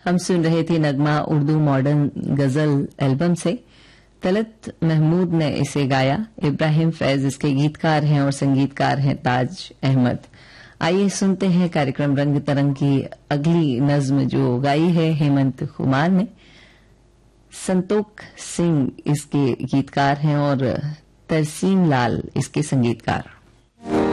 हम सुन रहे थे नगमा उर्दू मॉडर्न गजल एल्बम से। तलत महमूद ने इसे गाया। इब्राहिम फैज इसके गीतकार हैं और संगीतकार हैं ताज अहमद। आइए सुनते हैं कार्यक्रम रंग तरंग की अगली नज्म जो गाई है हेमंत कुमार ने। संतोख सिंह इसके गीतकार हैं और तरसीम लाल इसके संगीतकार।